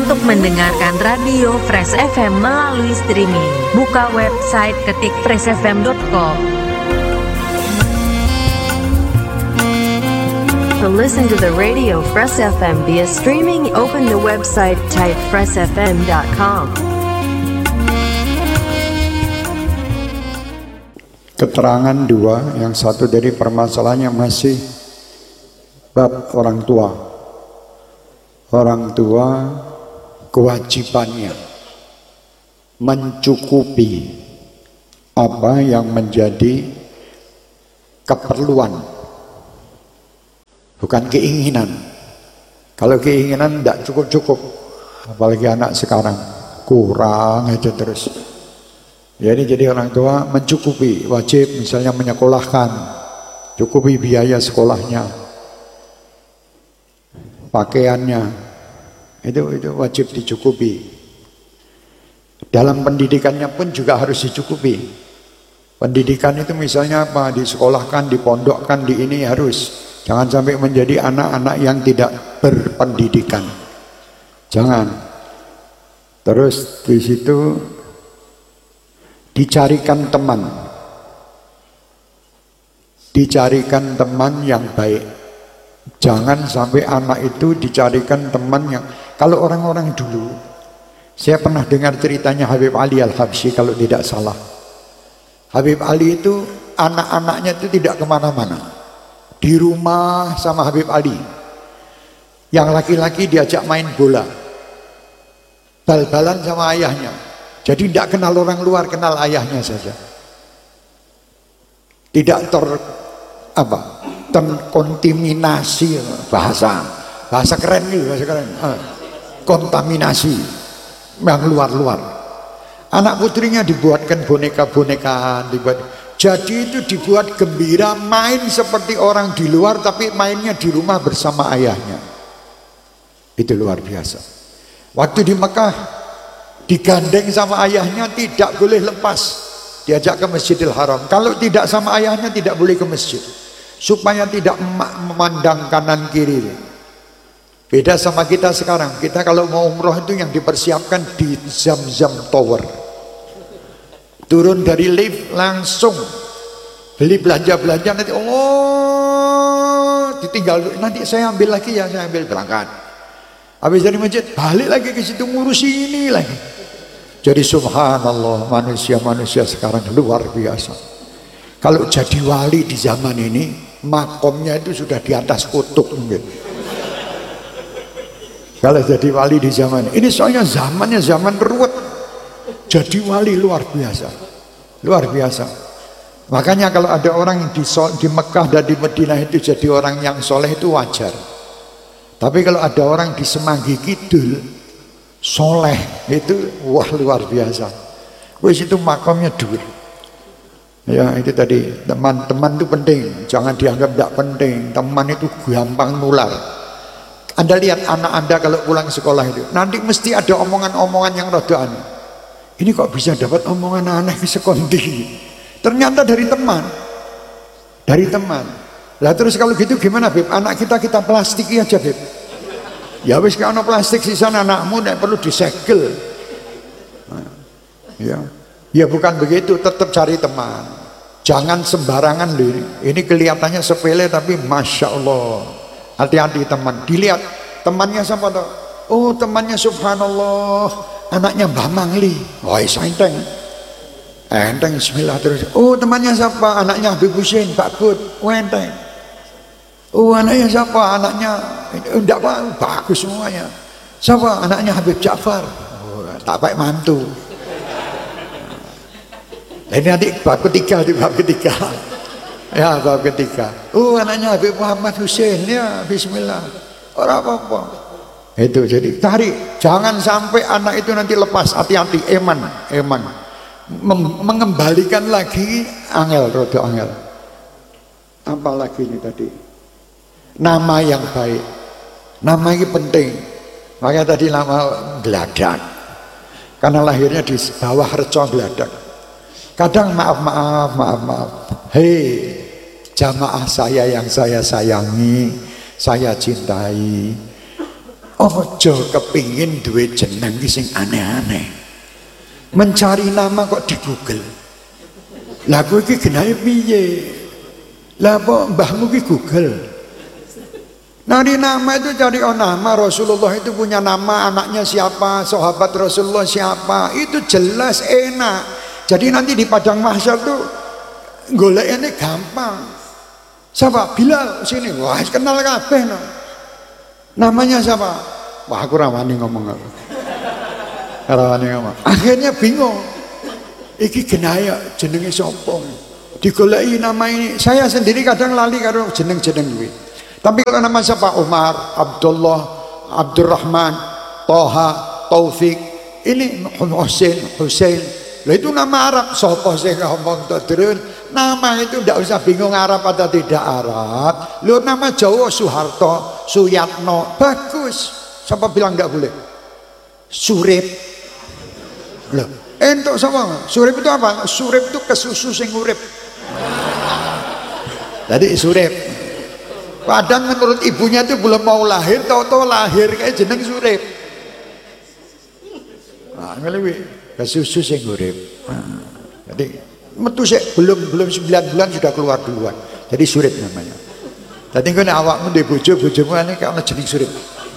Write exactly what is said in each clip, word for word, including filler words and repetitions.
untuk mendengarkan radio Fresh F M melalui streaming. Buka website ketik fresh f m dot com. To listen to the radio Fresh F M via streaming, open the website, type fresh f m dot com. Keterangan dua, yang satu dari permasalahannya masih bab orang tua. Orang tua kewajibannya mencukupi apa yang menjadi keperluan, bukan keinginan. Kalau keinginan tidak cukup-cukup, apalagi anak sekarang kurang aja terus. Jadi jadi orang tua mencukupi, wajib misalnya menyekolahkan, cukupi biaya sekolahnya, pakaiannya, itu itu wajib dicukupi. Dalam pendidikannya pun juga harus dicukupi. Pendidikan itu misalnya apa? Disekolahkan, dipondokkan, di ini harus. Jangan sampai menjadi anak-anak yang tidak berpendidikan. Jangan. Terus di situ dicarikan teman. Dicarikan teman yang baik. Jangan sampai anak itu dicarikan teman yang, kalau orang-orang dulu, saya pernah dengar ceritanya Habib Ali Al-Habsyi kalau tidak salah. Habib Ali itu anak-anaknya itu tidak kemana-mana, di rumah sama Habib Ali. Yang laki-laki diajak main bola, bal-balan sama ayahnya. Jadi tidak kenal orang luar, kenal ayahnya saja. Tidak ter apa? Terkontaminasi, bahasa bahasa keren nih, bahasa keren. Ah, kontaminasi yang luar-luar. Anak putrinya dibuatkan boneka-boneka, dibuat. Jadi itu dibuat gembira, main seperti orang di luar, tapi mainnya di rumah bersama ayahnya. Itu luar biasa. Waktu di Mekah digandeng sama ayahnya, tidak boleh lepas, diajak ke Masjidil Haram. Kalau tidak sama ayahnya tidak boleh ke masjid, supaya tidak memandang kanan kiri. Beda sama kita sekarang. Kita kalau mau umroh itu yang dipersiapkan di Zam-Zam Tower. Turun dari lift langsung beli belanja-belanja, nanti oh ditinggal, nanti saya ambil lagi ya, saya ambil, berangkat. Habis dari masjid balik lagi ke situ ngurusi ini lagi. Jadi subhanallah, manusia-manusia sekarang luar biasa. Kalau jadi wali di zaman ini, makomnya itu sudah di atas kutub mungkin. Kalau jadi wali di zaman ini, soalnya zamannya zaman ruwet. Jadi wali luar biasa, luar biasa. Makanya kalau ada orang di, di Mekah dan di Madinah itu jadi orang yang soleh itu wajar. Tapi kalau ada orang di Semanggi Kidul soleh itu wah luar biasa. Wis itu makomnya dur. Ya itu tadi, teman-teman itu penting, jangan dianggap tidak penting. Teman itu gampang nular. Anda lihat anak Anda kalau pulang sekolah itu, nanti mesti ada omongan-omongan yang rada aneh. Ini kok bisa dapat omongan aneh sekondi? Ternyata dari teman, dari teman. Lah terus kalau gitu gimana Beb? Anak kita kita plastiki aja Beb. Ya wis kalau plastik sisa anakmu tidak perlu disegel. Nah, ya. Ya bukan begitu, tetap cari teman. Jangan sembarangan loh ini. Ini kelihatannya sepele tapi masya Allah. Hati-hati teman. Dilihat temannya siapa toh? Oh temannya subhanallah, anaknya Mbah Mangli. Wah enteng. Enteng bismillah terus. Oh temannya siapa? Anaknya Habib Husin, Pak Bud. Oh enteng. Oh anaknya siapa? Anaknya enggak apa, bagus semuanya. Siapa? Anaknya Habib Ja'far. Oh, tak baik mantu. Ini nanti bab ketiga, di bab ketiga. Ya bab ketiga. Oh anaknya Habib Muhammad Husin, ya bismillah. Orang apa-apa. Itu jadi cari, jangan sampai anak itu nanti lepas. Hati-hati, eman, eman. Mem mengembalikan lagi angel, rodo angel. Apa lagi ini tadi? Nama yang baik. Nama ini penting. Makanya tadi nama Geladak. Karena lahirnya di bawah Reco Geladak. Kadang maaf maaf maaf maaf. Hei jamaah saya yang saya sayangi, saya cintai. Ojo kepingin duwe jeneng sing aneh-aneh. Mencari nama kok di Google. Lah kowe iki genahe piye? Lah apa mbahmu ki Google? Nari nama itu cari oh nama Rasulullah itu punya nama, anaknya siapa, sahabat Rasulullah siapa, itu jelas enak. Jadi nanti di padang mahsyar tuh golek ini gampang. Siapa? Bilal sini, wah kenal kabeh no. Namanya siapa? Wah aku rawani ngomong aku. Rawani ngomong. Akhirnya bingung. Iki genaya jenenge sapa? Digoleki nama ini. Saya sendiri kadang lali karo jeneng-jeneng kuwi. Tapi kalau nama siapa? Umar, Abdullah, Abdurrahman, Toha, Taufik, ini Husain, Husain. Lah itu nama Arab. Sapa sing ngomong terus? Nama itu tidak usah bingung Arab atau tidak Arab. Lu nama Jawa Soeharto, Suyatno, bagus. Siapa bilang tidak boleh? Surip. Loh, entuk sama. Surip itu apa? Surip itu kesusu sing urip. Tadi surip. Padahal menurut ibunya itu belum mau lahir, tahu-tahu lahir kayak jeneng surip. Nah, ngelewi kesusu sing urip. Nah, jadi metu sik belum belum sembilan bulan sudah keluar duluan. Jadi surip namanya. Tadi kan awakmu ndek bojo, bojomu ane kaya ana jeneng surip.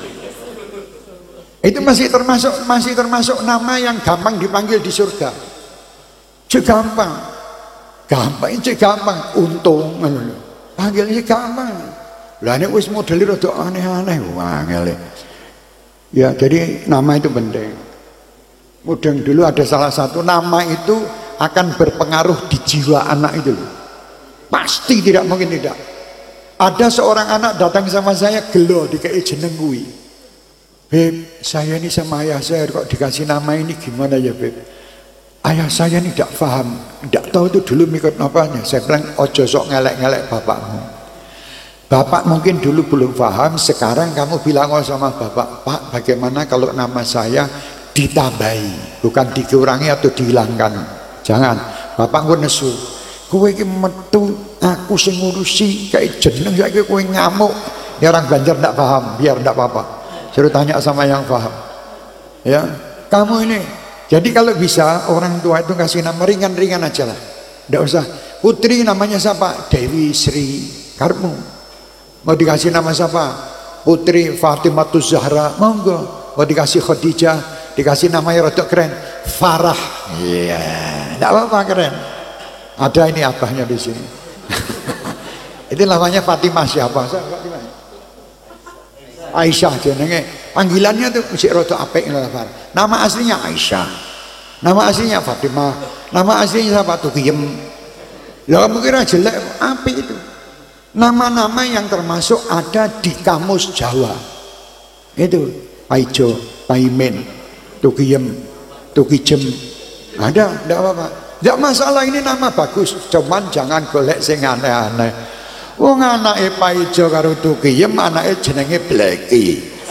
Itu masih termasuk masih termasuk nama yang gampang dipanggil di surga. Cek gampang. Gampang, cek gampang. Untung ngono lho. Panggilnya gampang. Lah nek wis modele rada aneh-aneh wangel. Ya, jadi nama itu penting. Mudeng dulu ada salah satu nama itu akan berpengaruh di jiwa anak itu. Pasti tidak mungkin tidak. Ada seorang anak datang sama saya gelo dikei jeneng kuwi. Beb, saya ini sama ayah saya kok dikasih nama ini gimana ya Beb? Ayah saya ini tidak paham, tidak tahu itu dulu mikir apanya. Saya bilang ojo sok ngelek-ngelek bapakmu. Bapak mungkin dulu belum paham, sekarang kamu bilang oh sama bapak, Pak bagaimana kalau nama saya ditambahi, bukan dikurangi atau dihilangkan. Jangan, bapak gue nesu, gue ini metu aku sing ngurusi kayak jeneng saya gue ngamuk. Ya orang Banjar tidak paham, biar tidak apa-apa. Suruh tanya sama yang paham. Ya, kamu ini. Jadi kalau bisa orang tua itu kasih nama ringan-ringan aja lah. Tidak usah. Putri namanya siapa? Dewi Sri Karmu. Mau dikasih nama siapa? Putri Fatimatus Zahra, monggo. Mau dikasih Khadijah, dikasih namanya rodok keren, Farah. Iya, yeah. Tidak apa-apa keren. Ada ini abahnya di sini. Itu namanya Fatimah siapa? Fatimah. Aisyah jenenge. Panggilannya tuh mesti rodok apik ngono. Nama aslinya Aisyah. Nama aslinya Fatimah. Nama aslinya siapa? Tukiem. Lah kamu kira jelek apik itu? Nama-nama yang termasuk ada di kamus Jawa itu Paijo, Paimin, Tukiem, Tukijem, ada, tidak apa-apa, tidak masalah, ini nama bagus, cuman jangan golek sing aneh-aneh. Wong anake Paijo karo Tukiem anake jenenge Bleki.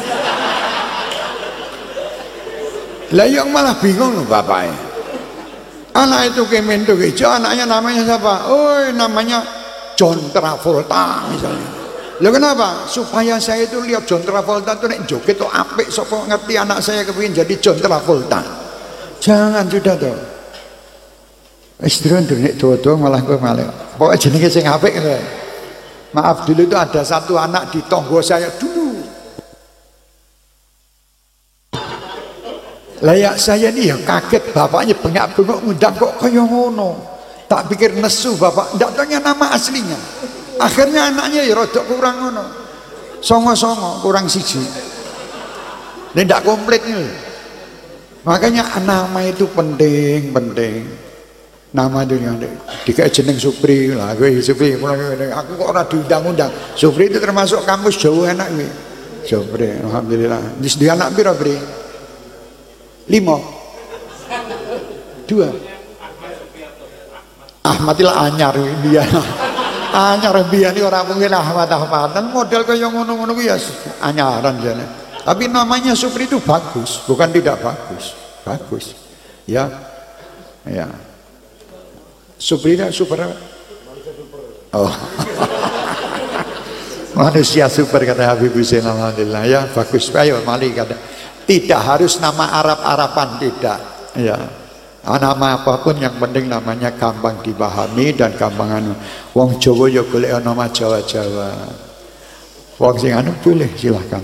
Lah yang malah bingung loh bapaknya. Anak itu Tukimin Tukijo, anaknya namanya siapa? Oh namanya John Travolta misalnya. Loh kenapa? Supaya saya itu lihat John Travolta itu nek joget tuh apik, sapa ngerti anak saya kepengin jadi John Travolta. Jangan sudah tuh. Wis durung nek dodo malah kowe malah. Pokoke jenenge sing apik lho. Maaf dulu itu ada satu anak di tonggo saya dulu. Lah ya saya ini ya kaget bapaknya bengak-bengok ngundang kok kaya ngono. Tak pikir nesu bapak, tidak tanya nama aslinya. Akhirnya anaknya ya rodok kurang ngono, songo-songo kurang siji. Ini tidak komplit nih. Makanya nama itu penting, penting. Nama itu yang dikasih jeneng Supri lah, gue Supri. Aku kok orang diundang-undang. Supri itu termasuk kampus jauh enak gue. Supri, alhamdulillah. Di dia anak piro Bri? Lima, dua. Ahmadilah anyar dia. Anyar dia ini orang mungkin Ahmad Ahmadan model kayak ngono-ngono ya anyaran jane. Tapi namanya Supri itu bagus, bukan tidak bagus. Bagus. Ya. Ya. Supri itu super. Oh. Manusia super kata Habib Hussein, alhamdulillah ya, bagus. Ayo mari kata. Tidak harus nama Arab-Araban, tidak. Ya. Nama apapun yang penting namanya gampang dipahami dan gampang anu. Wong Jawa ya golek nama Jawa-Jawa. Wong sing anu boleh silahkan.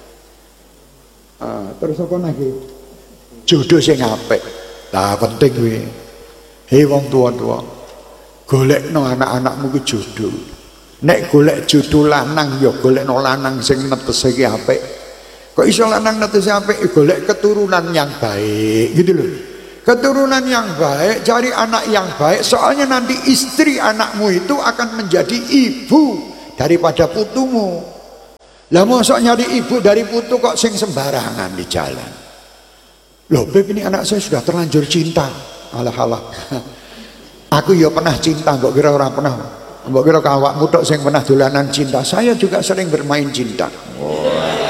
Ah, terus apa lagi? Jodoh sing apik. Lah penting kuwi. Hei wong tua-tua. Golekno anak-anakmu ku jodoh. Nek golek jodoh lanang ya golekno lanang sing netese ki apik. Kok iso lanang netese apik? Golek keturunan yang baik, gitu loh. Keturunan yang baik, cari anak yang baik. Soalnya nanti istri anakmu itu akan menjadi ibu daripada putumu. Lah mosok nyari ibu dari putu kok sing sembarangan di jalan. Loh Beb, ini anak saya sudah terlanjur cinta. Alah-alah. Aku ya pernah cinta, kok kira orang pernah. Mbok kira kawakmu tok sing pernah dolanan cinta. Saya juga sering bermain cinta. Oh.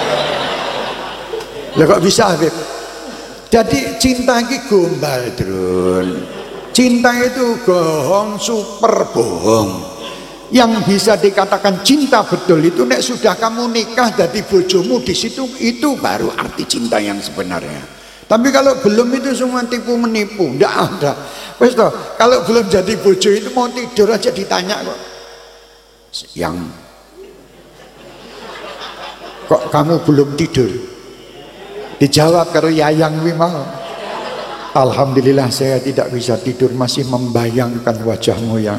Lah kok bisa, Beb? Jadi cinta iki gombal, Drun. Cinta itu bohong, super bohong. Yang bisa dikatakan cinta betul itu nek sudah kamu nikah jadi bojomu, di situ itu baru arti cinta yang sebenarnya. Tapi kalau belum itu semua tipu menipu, ndak ada. Wes toh, kalau belum jadi bojo itu mau tidur aja ditanya kok. Yang kok kamu belum tidur? Dijawab karo Yayang wi mau. Alhamdulillah saya tidak bisa tidur, masih membayangkan wajahmu yang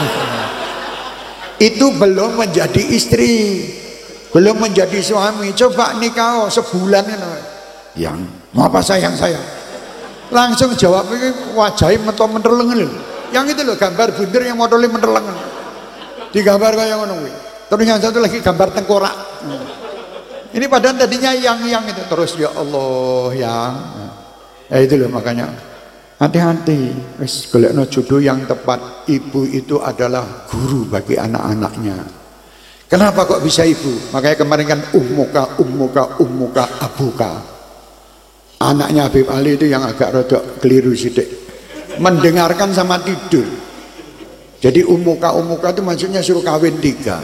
itu belum menjadi istri, belum menjadi suami. Coba nikah sebulan kan, yang mau apa sayang saya, langsung jawab ini wajahnya meto menterlengan loh. Yang itu loh gambar bunder yang modelnya menterlengan, digambar kayak ngono kuwi. Terus yang satu lagi gambar tengkorak. Ini padahal tadinya yang yang itu terus ya Allah yang, ya itu loh makanya. Hati-hati, wis golekno jodoh yang tepat. Ibu itu adalah guru bagi anak-anaknya. Kenapa kok bisa ibu? Makanya kemarin kan ummuka ummuka ummuka abuka. Anaknya Habib Ali itu yang agak rada keliru sidik. Mendengarkan sama tidur. Jadi ummuka ummuka itu maksudnya suruh kawin tiga.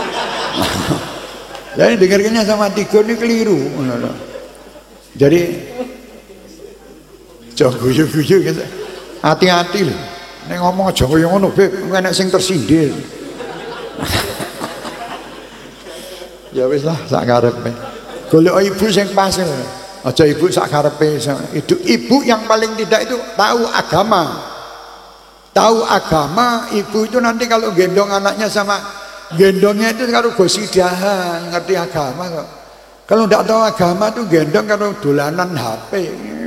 Jadi dengarkannya sama tiga ini keliru. Jadi jangan guyu-guyu gitu. Hati-hati loh. Nek ngomong aja koyo ngono, Beb, enek sing tersindir. Ya wis lah sak karepe. Golek ibu sing pas. Aja ibu sak karepe. Itu ibu yang paling tidak itu tahu agama. Tahu agama, ibu itu nanti kalau gendong anaknya sama gendongnya itu karo gosidahan, ngerti agama kok. Kalau tidak tahu agama tuh gendong karo dolanan H P.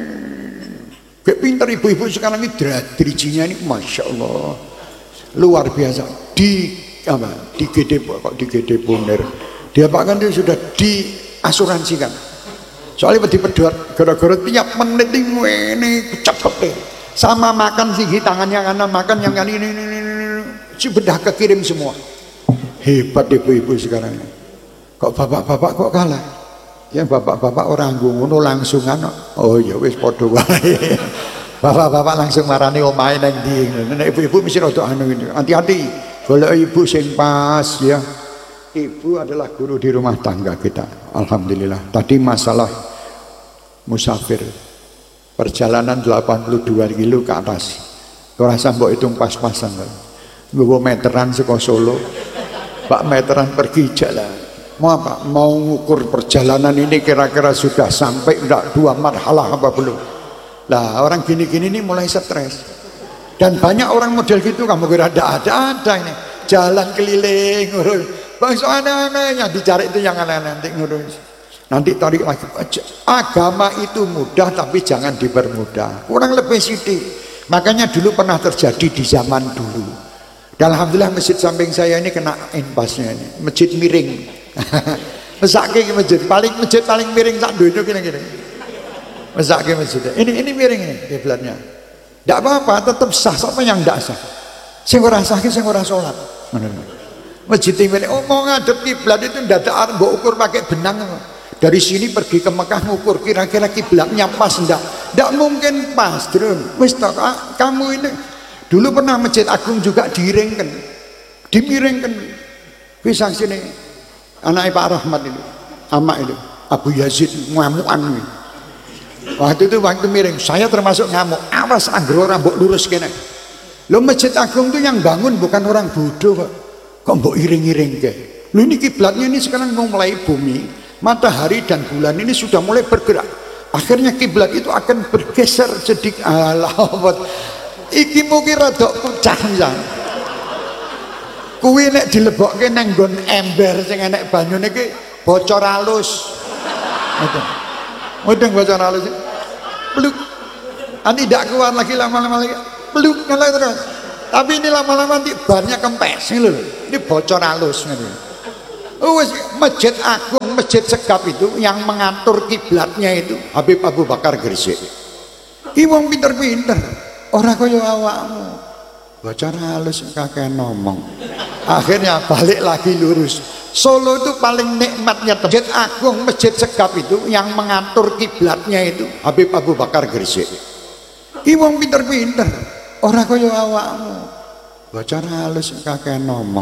Kayak pintar ibu-ibu sekarang ini dirijinya ini masya Allah luar biasa. Di apa? Di G D kok di G D Boner. Dia bahkan dia sudah diasuransikan. Soalnya di pedot gara-gara tiap menit ini cepet sama makan sih tangannya kanan makan yang kali ini, ini, ini, ini. Si bedah kekirim semua. Hebat ibu-ibu sekarang ini. Kok bapak-bapak kok kalah? Ya bapak-bapak orang ngono langsungan. Oh ya wis padha wae. Bapak-bapak langsung marani omahe nang ndi. Nek ibu-ibu mesti rada anu ini. Hati-hati. Golek ibu sing pas ya. Ibu adalah guru di rumah tangga kita. Alhamdulillah. Tadi masalah musafir. Perjalanan delapan puluh dua kilo ke atas. Ora mbok hitung pas-pasan. Nggowo meteran saka Solo. Pak meteran pergi jalan. Mau apa? Mau ngukur perjalanan ini kira-kira sudah sampai enggak dua marhalah apa belum? Lah orang gini-gini ini mulai stres. Dan banyak orang model gitu, kamu kira ada ada ini jalan keliling ngurus. Bangsa aneh-aneh yang dicari itu yang aneh-aneh nanti ngurus. Nanti tarik lagi aja. Agama itu mudah tapi jangan dipermudah. Kurang lebih sidik. Makanya dulu pernah terjadi di zaman dulu. Dan alhamdulillah masjid samping saya ini kena impasnya ini. Masjid miring. Mesake masjid paling masjid paling miring sak donya kira-kira. Mesake masjid. Ini ini miring ini kiblatnya. Enggak apa-apa, tetap sah. Siapa yang enggak sah? Sing ora sah ki sing ora salat. Masjid miring. Oh mau ngadep kiblat itu ndadak mbok ukur pakai benang. Dari sini pergi ke Mekah ngukur kira-kira kiblatnya pas enggak? Enggak mungkin pas, Drun. Wis tok kamu ini dulu pernah Masjid Agung juga diiringkan. Dimiringkan. Pisang sini Anaknya Pak Rahmat itu, Amak itu, Abu Yazid ngamukan ini. Waktu itu waktu miring, saya termasuk ngamuk. Awas anggur orang mbok lurus kene. Lo Masjid Agung itu yang bangun bukan orang bodoh kok. Kok mbok iring-iring ke? Lo ini kiblatnya ini sekarang mau mulai bumi, matahari dan bulan ini sudah mulai bergerak. Akhirnya kiblat itu akan bergeser sedikit. Alah, iki mungkin rada pecah ya. Kuwi nek dilebokke nang nggon ember sing enek banyune iki bocor halus. Ngoten. Ngoten bocor halus. Pluk. Nanti tidak keluar lagi lama-lama lagi. Pluk ngalah terus. Tapi ini lama-lama nanti bannya kempes lho. Ini bocor halus gitu. Oh, Masjid Agung, Masjid Segap itu yang mengatur kiblatnya itu Habib Abu Bakar Gresik. Ki wong pinter-pinter. Ora kaya awakmu. Bocor halus kakek ngomong. Akhirnya balik lagi lurus. Solo itu paling nikmatnya Masjid Agung, Masjid Segap itu yang mengatur kiblatnya itu Habib Abu Bakar Gresik. Ki wong pinter-pinter. Ora kaya awakmu. Bocor halus kakek ngomong.